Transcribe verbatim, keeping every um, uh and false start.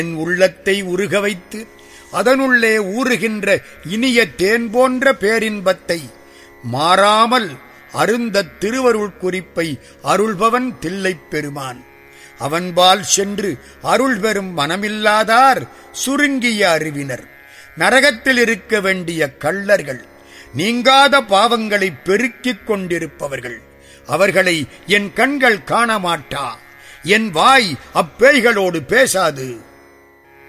என் உள்ளத்தை உருக வைத்து அதனுள்ளே ஊறுகின்ற இனிய தேன் போன்ற பேரின்பத்தை மாறாமல் அருந்தத் திருவருள் குறிப்பை அருள்பவன் தில்லைப் பெருமான். அவன்பால் சென்று அருள் பெறும் மனமில்லாதார் சுருங்கிய அறிவினர், நரகத்தில் இருக்க வேண்டிய கள்ளர்கள், நீங்காத பாவங்களை பெருக்கிக் கொண்டிருப்பவர்கள். அவர்களை என் கண்கள் காணமாட்டா, என் வாய் அப்பேய்களோடு பேசாது.